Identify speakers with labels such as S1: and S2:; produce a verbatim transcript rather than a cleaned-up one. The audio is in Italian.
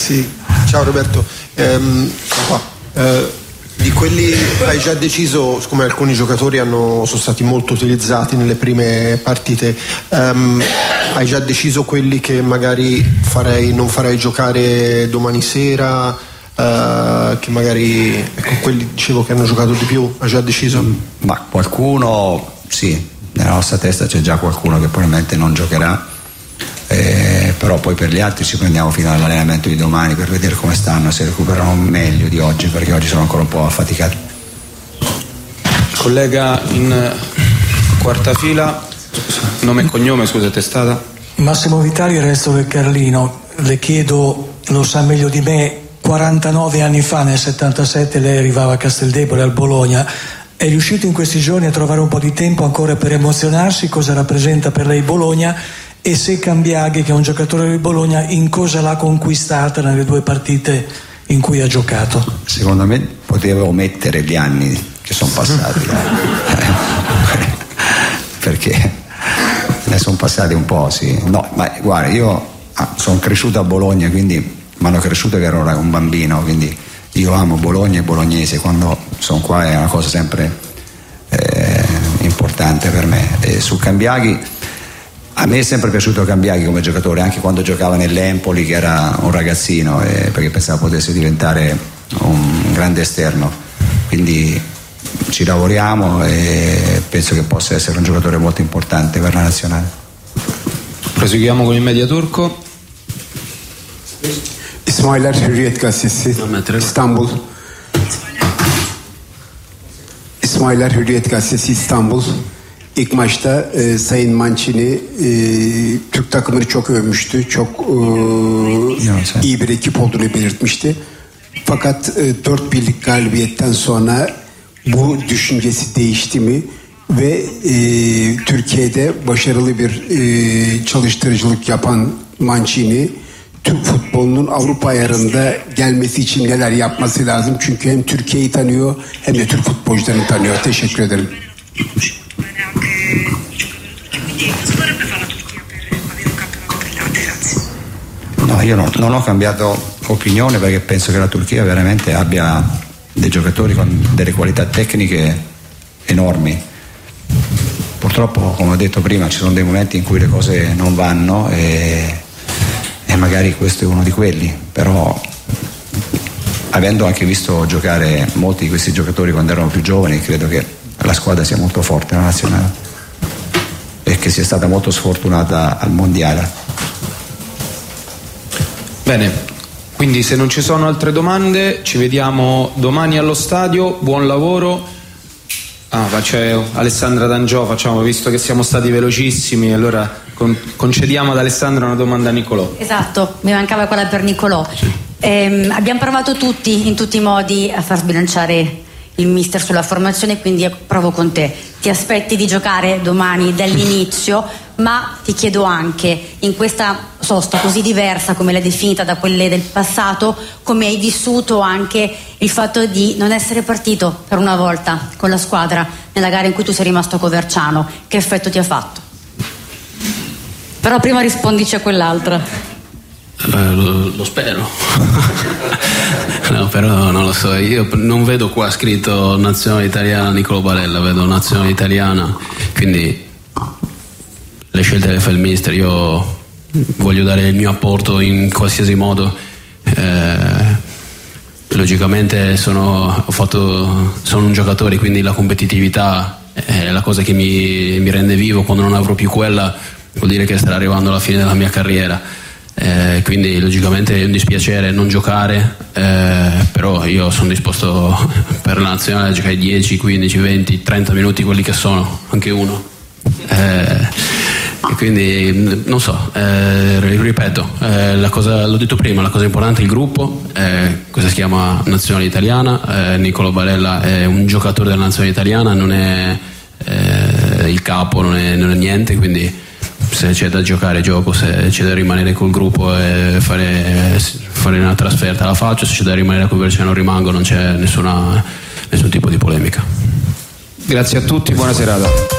S1: Sì, ciao Roberto. Ehm, qua. Eh, di quelli hai già deciso, siccome alcuni giocatori hanno, sono stati molto utilizzati nelle prime partite, ehm, hai già deciso quelli che magari farei, non farei giocare domani sera, eh, che magari, ecco, quelli dicevo che hanno giocato di più, hai già deciso?
S2: Ma qualcuno sì, nella nostra testa c'è già qualcuno che probabilmente non giocherà. Eh, però poi per gli altri ci prendiamo fino all'allenamento di domani per vedere come stanno, se recuperano meglio di oggi, perché oggi sono ancora un po' affaticati.
S3: Collega in quarta fila, nome e cognome, scusa, testata.
S4: Massimo Vitali, Resto del Carlino. Le chiedo, lo sa meglio di me, quarantanove anni fa, nel settantasette, lei arrivava a Casteldebole, al Bologna. È riuscito in questi giorni a trovare un po' di tempo ancora per emozionarsi? Cosa rappresenta per lei Bologna? E se Cambiaghi, che è un giocatore di Bologna, in cosa l'ha conquistata nelle due partite in cui ha giocato?
S2: Secondo me potevo omettere gli anni che sono passati, perché ne sono passati un po', sì. No, ma guarda, io ah, sono cresciuto a Bologna, quindi mi hanno cresciuto che ero un bambino, quindi io amo Bologna e bolognese, quando sono qua è una cosa sempre eh, importante per me. E su Cambiaghi, a me è sempre piaciuto Cambiaghi come giocatore, anche quando giocava nell'Empoli, che era un ragazzino, eh, perché pensavo potesse diventare un grande esterno, quindi ci lavoriamo e penso che possa essere un giocatore molto importante per la nazionale.
S3: Proseguiamo con il media turco.
S5: İsmailer Hürriyet Gazetesi, İstanbul. İsmailer Hürriyet Gazetesi, İstanbul. İlk maçta e, Sayın Mancini e, Türk takımını çok övmüştü. Çok e, iyi bir ekip olduğunu belirtmişti. Fakat e, dört birlik galibiyetten sonra bu düşüncesi değişti mi? Ve e, Türkiye'de başarılı bir e, çalıştırıcılık yapan Mancini, Türk futbolunun Avrupa ayarında gelmesi için neler yapması lazım? Çünkü hem Türkiye'yi tanıyor hem de Türk futbolcularını tanıyor. Teşekkür ederim.
S2: No, io no, non ho cambiato opinione, perché penso che la Turchia veramente abbia dei giocatori con delle qualità tecniche enormi. Purtroppo, come ho detto prima, ci sono dei momenti in cui le cose non vanno e, e magari questo è uno di quelli, però avendo anche visto giocare molti di questi giocatori quando erano più giovani, credo che la squadra sia molto forte, la nazionale, e che sia stata molto sfortunata al mondiale.
S3: Bene, quindi se non ci sono altre domande ci vediamo domani allo stadio, buon lavoro. Ah, c'è Alessandra D'Angiò, facciamo, visto che siamo stati velocissimi, allora con, concediamo ad Alessandra una domanda a Nicolò.
S6: Esatto, mi mancava quella per Nicolò. Sì. Ehm, abbiamo provato tutti, in tutti i modi, a far sbilanciare il mister sulla formazione, quindi provo con te. Ti aspetti di giocare domani dall'inizio, ma ti chiedo anche, in questa sosta così diversa come l'hai definita da quelle del passato, come hai vissuto anche il fatto di non essere partito per una volta con la squadra nella gara in cui tu sei rimasto a Coverciano? Che effetto ti ha fatto? Però prima rispondici a quell'altra.
S7: Eh, lo, lo spero. No, però non lo so, io non vedo qua scritto nazionale italiana Nicolò Barella, vedo nazionale italiana, quindi le scelte le fa il mister, io voglio dare il mio apporto in qualsiasi modo. Eh, logicamente sono, ho fatto, sono un giocatore, quindi la competitività è la cosa che mi, mi rende vivo. Quando non avrò più quella, vuol dire che starà arrivando alla fine della mia carriera. Eh, quindi logicamente è un dispiacere non giocare, eh, però io sono disposto per la nazionale a giocare dieci, quindici, venti, trenta minuti, quelli che sono, anche uno. Eh, e quindi non so, eh, ripeto, eh, la cosa, l'ho detto prima, la cosa importante è il gruppo, eh, questa si chiama nazionale italiana, eh, Nicolò Barella è un giocatore della nazionale italiana, non è eh, il capo, non è, non è niente, quindi se c'è da giocare gioco, se c'è da rimanere col gruppo e fare, fare una trasferta la faccio, se c'è da rimanere a Coverciano rimango, non c'è nessuna, nessun tipo di polemica.
S3: Grazie a tutti, buona serata.